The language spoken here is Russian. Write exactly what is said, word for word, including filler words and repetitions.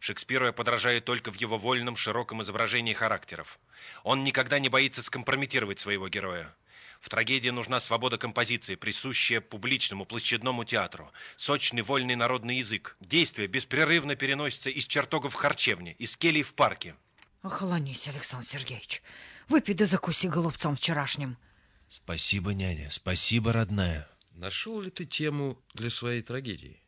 Шекспиру я подражаю только в его вольном, широком изображении характеров. Он никогда не боится скомпрометировать своего героя. В трагедии нужна свобода композиции, присущая публичному площадному театру, сочный вольный народный язык. Действие беспрерывно переносится из чертогов в харчевне, из келий в парке. Охолонись, Александр Сергеевич. Выпей да закуси голубцом вчерашним. Спасибо, няня, спасибо, родная. Нашел ли ты тему для своей трагедии?